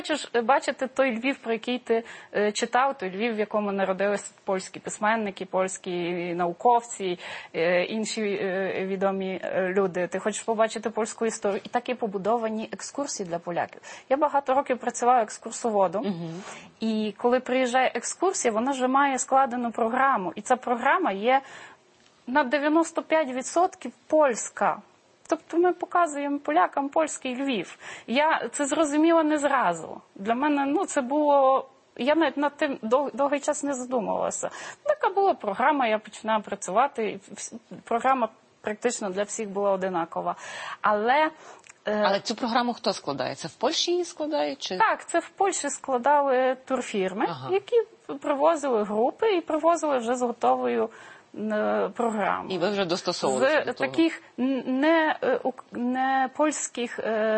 хочеш бачити той Львів, про який ти читав, той Львів, в якому народилися польські письменники, польські науковці, інші відомі люди. Ти хочеш побачити польську історію. І так і побудовані екскурсії для поляків. Я багато років працювала екскурсоводом. І коли приїжджає екскурсія, вона вже має складену програму. І ця програма є на 95% польська. Тобто ми показуємо полякам польський Львів. Я це зрозуміла не зразу. Для мене, це було... Я навіть над тим довгий час не задумувалася. Така була програма, я починала працювати. Програма практично для всіх була одинакова. Але цю програму хто складає? Це в Польщі її складають? Чи... Так, це в Польщі складали турфірми, які привозили групи і привозили вже з готовою програму. І ви вже достосовувалися до того? З таких не польських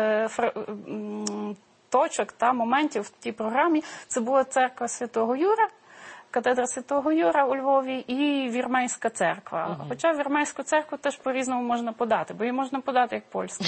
точок та моментів в тій програмі це була церква Святого Юра, катедра Святого Юра у Львові і Вірменська церква. Хоча Вірменську церкву теж по-різному можна подати, бо її можна подати як польську.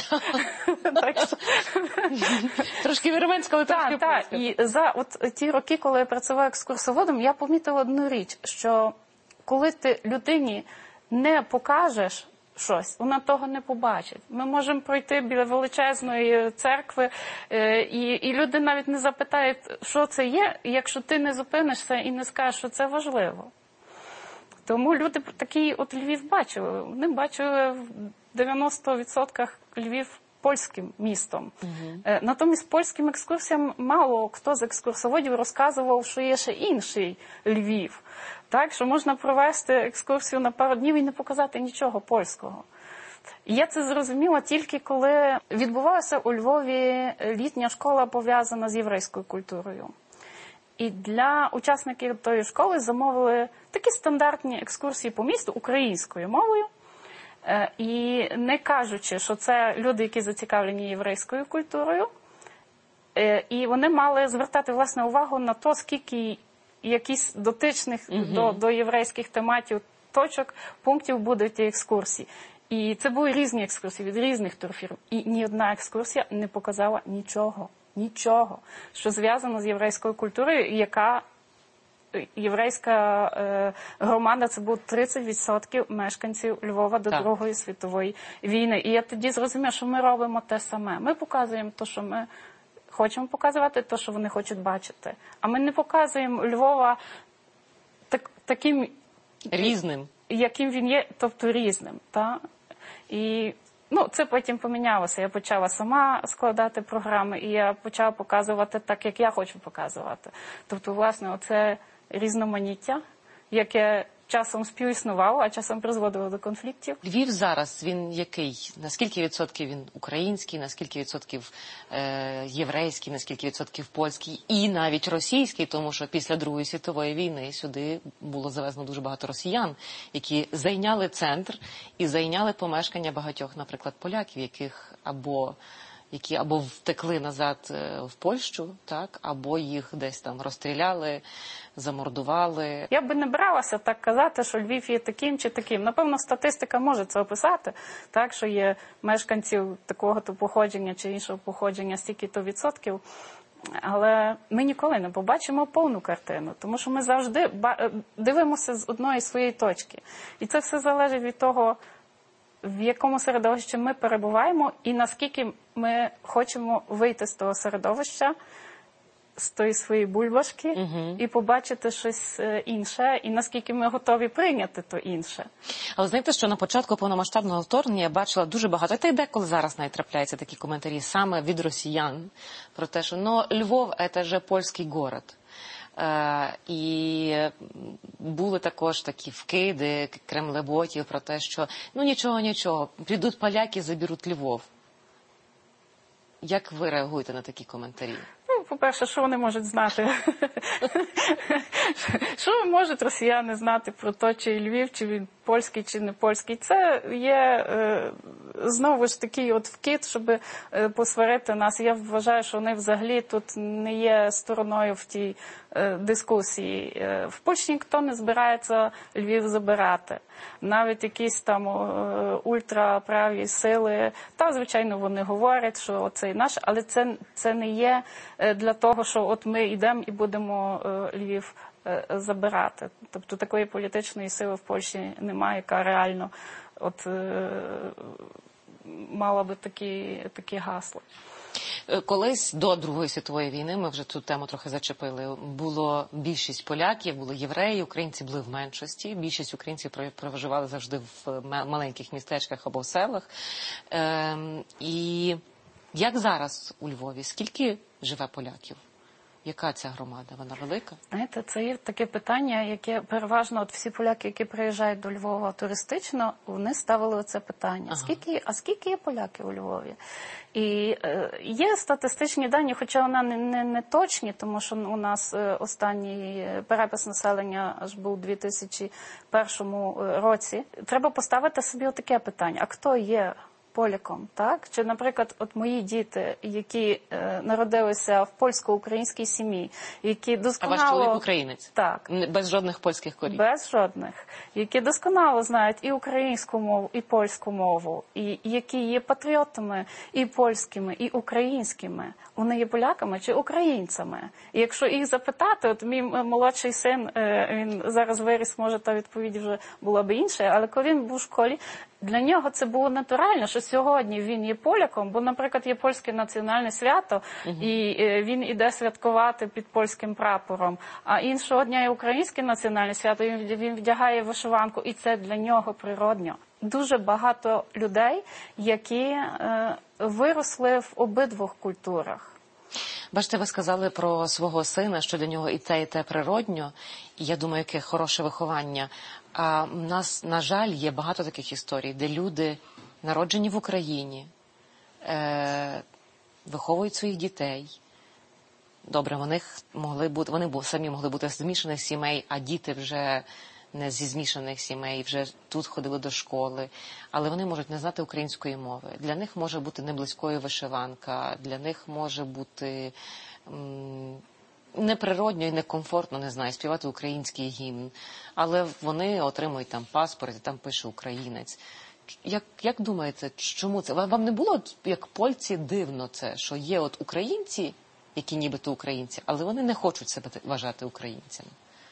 Трошки вірменська, але трошки польська. Так, і за ті роки, коли я працювала екскурсоводом, я помітила одну річ, що коли ти людині не покажеш щось, вона того не побачить. Ми можемо пройти біля величезної церкви, і люди навіть не запитають, що це є, якщо ти не зупинишся і не скажеш, що це важливо. Тому люди такий Львів бачили. Вони бачили в 90% Львів польським містом. Натомість польським екскурсіям мало хто з екскурсоводів розказував, що є ще інший Львів. Так, що можна провести екскурсію на пару днів і не показати нічого польського. І я це зрозуміла тільки коли відбувалася у Львові літня школа, пов'язана з єврейською культурою. І для учасників тої школи замовили такі стандартні екскурсії по місту українською мовою. І не кажучи, що це люди, які зацікавлені єврейською культурою. І вони мали звертати, власне, увагу на то, скільки якісь дотичних до єврейських тематів точок, пунктів буде в тій екскурсії. І це були різні екскурсії від різних турфірм. І ні одна екскурсія не показала нічого, що зв'язано з єврейською культурою, яка єврейська громада, це було 30% мешканців Львова до Другої світової війни. І я тоді зрозуміла, що ми робимо те саме. Ми показуємо те, що ми хочемо показувати, те, що вони хочуть бачити. А ми не показуємо Львова таким різним, яким він є, тобто різним. Та? І це потім помінялося. Я почала сама складати програми, і я почала показувати так, як я хочу показувати. Тобто, власне, оце різноманіття, яке часом співіснувало, а часом призводило до конфліктів. Львів зараз, він який? На скільки відсотків він український, на скільки відсотків єврейський, на скільки відсотків польський і навіть російський, тому що після Другої світової війни сюди було завезено дуже багато росіян, які зайняли центр і зайняли помешкання багатьох, наприклад, поляків, які або втекли назад в Польщу, так, або їх десь там розстріляли, замордували. Я би не бралася так казати, що Львів є таким чи таким. Напевно, статистика може це описати, так, що є мешканців такого-то походження чи іншого походження стільки-то відсотків. Але ми ніколи не побачимо повну картину, тому що ми завжди дивимося з одної своєї точки. І це все залежить від того, в якому середовищі ми перебуваємо і наскільки ми хочемо вийти з того середовища, з тої своєї бульбашки і побачити щось інше, і наскільки ми готові прийняти то інше. Але знаєте, що на початку повномасштабного вторгнення я бачила дуже багато, та й деколи зараз навіть трапляються такі коментарі саме від росіян, про те, що Львов – це же польський город. І були також такі вкиди кремлеботів про те, що нічого, прийдуть поляки, заберуть Львов. Як ви реагуєте на такі коментарі? По-перше, що вони можуть знати? Що можуть росіяни знати про те, чи Львів, чи він польський, чи не польський? Це є знову ж такий от вкид, щоб посварити нас. Я вважаю, що вони взагалі тут не є стороною в тій дискусії. В Польщі ніхто не збирається Львів забирати. Навіть якісь там ультраправі сили, та, звичайно, вони говорять, що це наш, але це не є для того, що от ми йдемо і будемо Львів забирати. Тобто такої політичної сили в Польщі немає, яка реально от мала би такі гасла. Колись до Другої світової війни, ми вже цю тему трохи зачепили, було більшість поляків, були євреї, українці були в меншості. Більшість українців проживали завжди в маленьких містечках або селах. І як зараз у Львові? Скільки живе поляків? Яка ця громада? Вона велика? Знаєте, це є таке питання, яке переважно от всі поляки, які приїжджають до Львова туристично, вони ставили оце питання. Ага. Скільки є поляків у Львові? І є статистичні дані, хоча вони не точні, тому що у нас останній перепис населення аж був у 2001 році. Треба поставити собі отаке питання. А хто є поляком, так? Чи, наприклад, от мої діти, які народилися в польсько-українській сім'ї, які досконало... А ваш чоловік українець? Так. Без жодних польських корінь? Без жодних. Які досконало знають і українську мову, і польську мову, і які є патріотами і польськими, і українськими. Вони є поляками чи українцями? І якщо їх запитати, от мій молодший син, він зараз виріс, може, та відповідь вже була б інша, але коли він був в школі, для нього це було натурально, що сьогодні він є поляком, бо, наприклад, є польське національне свято, і він іде святкувати під польським прапором, а іншого дня є українське національне свято, і він вдягає вишиванку, і це для нього природньо. Дуже багато людей, які виросли в обидвох культурах. Бачите, ви сказали про свого сина, що для нього і те природньо, і я думаю, яке хороше виховання. А в нас, на жаль, є багато таких історій, де люди, народжені в Україні, виховують своїх дітей. Добре, вони самі могли бути з змішаних сімей, а діти вже не зі змішаних сімей, вже тут ходили до школи, але вони можуть не знати української мови. Для них може бути неблизькою вишиванка, для них може бути неприродньо і некомфортно, не знаю, співати український гімн, але вони отримують там паспорт і там пише українець. Як думаєте, чому це? Вам не було, як польці, дивно це, що є от українці, які нібито українці, але вони не хочуть себе вважати українцями?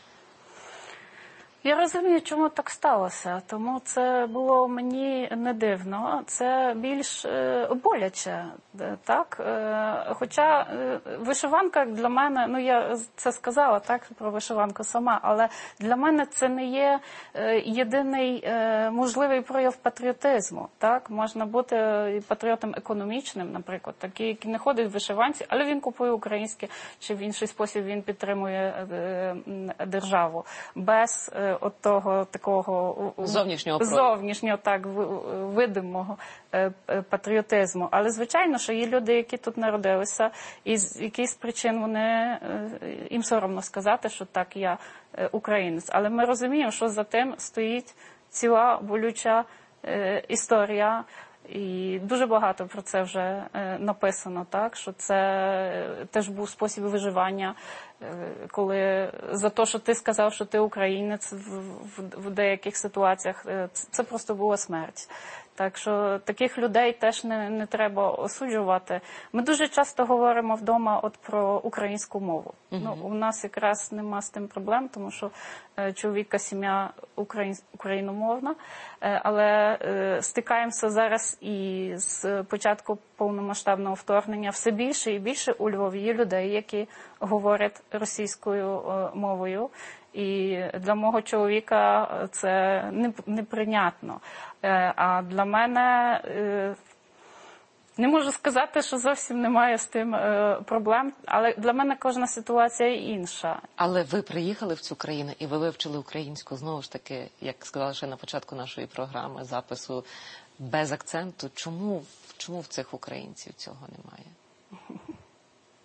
Я розумію, чому так сталося, тому це було мені не дивно, це більш боляче, так? Хоча вишиванка для мене, ну я це сказала, так, про вишиванку сама, але для мене це не є єдиний можливий прояв патріотизму, так? Можна бути патріотом економічним, наприклад, такий, який не ходить в вишиванці, але він купує українське, чи в інший спосіб він підтримує державу, без от того такого зовнішнього так, видимого патріотизму. Але, звичайно, що є люди, які тут народилися, і з якихось причин їм соромно сказати, що так, я українець. Але ми розуміємо, що за тим стоїть ціла болюча історія, і дуже багато про це вже написано, так, що це теж був спосіб виживання, коли за те, що ти сказав, що ти українець в деяких ситуаціях, це просто була смерть. Так що таких людей теж не треба осуджувати. Ми дуже часто говоримо вдома от про українську мову. Ну, у нас якраз нема з тим проблем, тому що чоловіка сім'я україномовна, але стикаємося зараз і з початку повномасштабного вторгнення все більше і більше у Львові є людей, які говорять російською мовою. І для мого чоловіка це неприйнятно. А для мене, не можу сказати, що зовсім немає з тим проблем, але для мене кожна ситуація інша. Але ви приїхали в цю країну і ви вивчили українську, знову ж таки, як сказала ще на початку нашої програми, запису, без акценту. Чому в цих українців цього немає?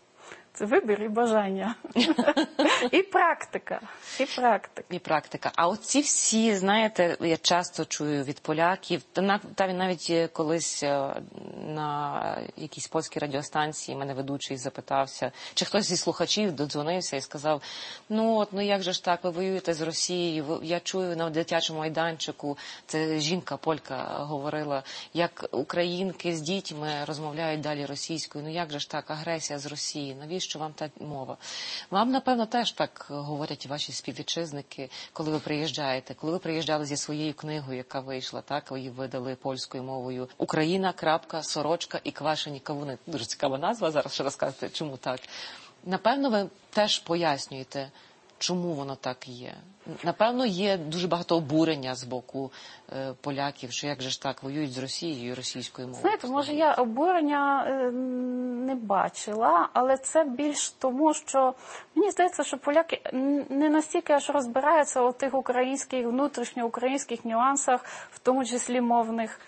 Це вибір і бажання. І практика. І практика. А от ці всі, знаєте, я часто чую від поляків, та навіть колись на якійсь польській радіостанції мене ведучий запитався, чи хтось зі слухачів додзвонився і сказав, ну як же ж так, ви воюєте з Росією, я чую на дитячому майданчику, це жінка полька говорила, як українки з дітьми розмовляють далі російською, ну як же ж так, агресія з Росії, навіщо вам та мова? Вам, напевно, теж так говорять ваші співвітчизники, коли ви приїжджаєте, коли ви приїжджали зі своєю книгою, яка вийшла, так, ви її видали польською мовою, Україна, сорочка і квашені кавуни. Дуже цікава назва, зараз ще розкажете, чому так. Напевно, ви теж пояснюєте, чому воно так є. Напевно, є дуже багато обурення з боку поляків, що як же ж так, воюють з Росією і російською мовою. Знаєте, може я обурення не бачила, але це більш тому, що мені здається, що поляки не настільки аж розбираються у тих українських, внутрішньоукраїнських нюансах, в тому числі мовних,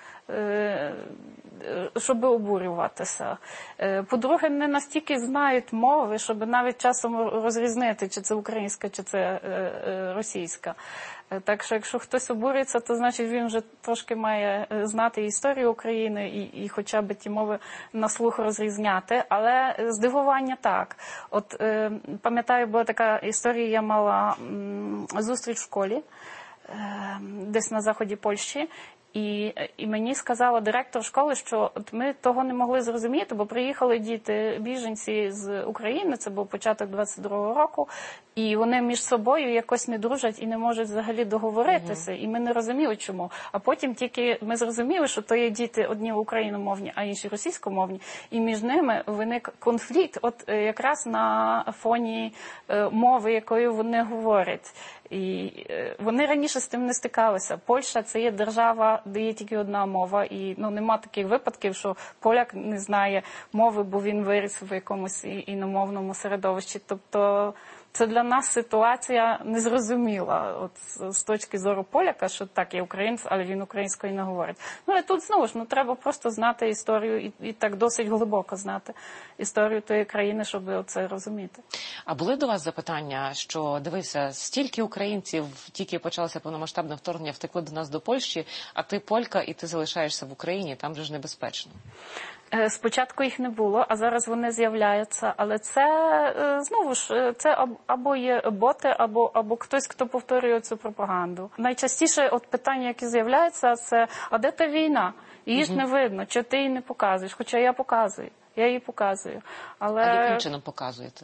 щоб обурюватися. По-друге, не настільки знають мови, щоб навіть часом розрізнити, чи це українська, чи це російська. Так що, якщо хтось обурюється, то значить він вже трошки має знати історію України і хоча б ті мови на слух розрізняти. Але здивування так. От пам'ятаю, була така історія, я мала зустріч в школі, десь на заході Польщі. І мені сказала директор школи, що от ми того не могли зрозуміти, бо приїхали діти, біженці з України, це був початок 22-го року, і вони між собою якось не дружать і не можуть взагалі договоритися, і ми не розуміли чому. А потім тільки ми зрозуміли, що то є діти одні україномовні, а інші російськомовні, і між ними виник конфлікт, от якраз на фоні мови, якою вони говорять. І вони раніше з тим не стикалися. Польща – це є держава, де є тільки одна мова, і нема таких випадків, що поляк не знає мови, бо він виріс в якомусь іномовному середовищі. Тобто це для нас ситуація незрозуміла. От з точки зору поляка, що так, є українець, але він українською не говорить. Ну і тут знову ж, треба просто знати історію і так досить глибоко знати історію тої країни, щоб це розуміти. А були до вас запитання, що, дивися, стільки українців, тільки почалося повномасштабне вторгнення, втекли до нас до Польщі, а ти полька і ти залишаєшся в Україні, там же ж небезпечно. Спочатку їх не було, а зараз вони з'являються. Але це, знову ж, це або є боти, або хтось, хто повторює цю пропаганду. Найчастіше от питання, які з'являються, це, а де та війна? Її ж не видно, чи ти її не показуєш? Хоча я її показую. Але... А яким чином показуєте?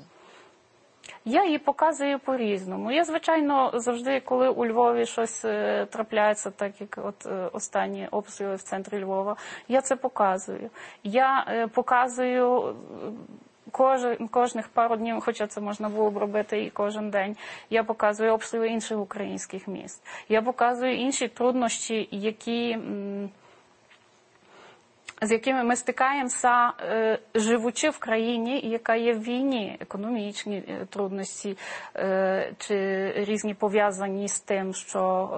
Я її показую по-різному. Я, звичайно, завжди, коли у Львові щось трапляється, так як от останні обстріли в центрі Львова, я це показую. Я показую кожних пару днів, хоча це можна було б робити і кожен день, я показую обстріли інших українських міст. Я показую інші труднощі, з якими ми стикаємося, живучи в країні, яка є в війні, економічні трудності, чи різні пов'язані з тим, що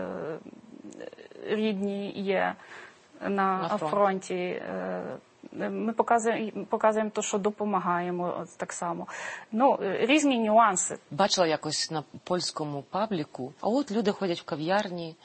рідні є на фронті. Ми показуємо те, що допомагаємо так само. Різні нюанси. Бачила якось на польському пабліку, а от люди ходять в кав'ярні,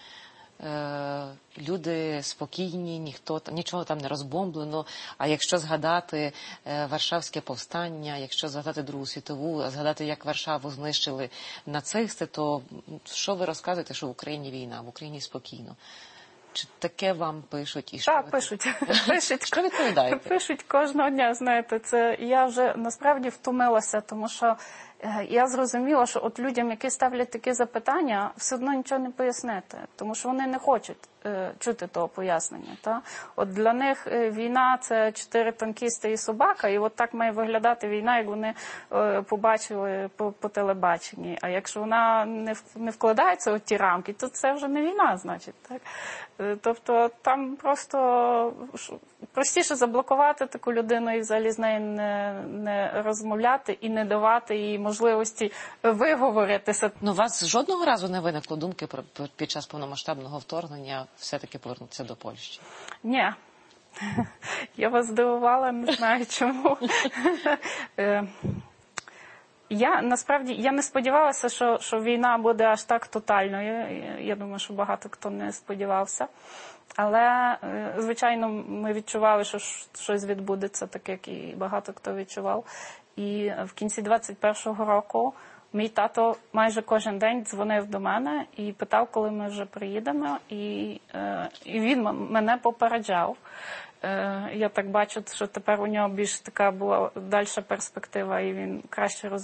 люди спокійні, нічого там не розбомблено. А якщо згадати Варшавське повстання, якщо згадати Другу світову, згадати, як Варшаву знищили нацисти, то що ви розказуєте, що в Україні війна, в Україні спокійно? Чи таке вам пишуть? І що так, пишуть. Що відповідаєте? Пишуть кожного дня, знаєте. Це я вже насправді втомилася, тому що я зрозуміла, що от людям, які ставлять такі запитання, все одно нічого не пояснити, тому що вони не хочуть чути того пояснення. Та? От для них війна – це 4 танкісти і собака, і от так має виглядати війна, як вони побачили по телебаченні. А якщо вона не вкладається у ті рамки, то це вже не війна, значить. Так? Тобто там просто простіше заблокувати таку людину і взагалі з нею не розмовляти і не давати їй можливості виговоритися. У вас жодного разу не виникло думки під час повномасштабного вторгнення все-таки повернутися до Польщі? Ні. Я вас здивувала, не знаю чому. Я насправді я не сподівалася, що війна буде аж так тотальною. Я думаю, що багато хто не сподівався. Але, звичайно, ми відчували, що щось відбудеться, так як і багато хто відчував. І в кінці 21-го року мій тато майже кожен день дзвонив до мене і питав, коли ми вже приїдемо. І він мене попереджав. Я так бачу, що тепер у нього більш така була дальша перспектива, і він краще розуміє.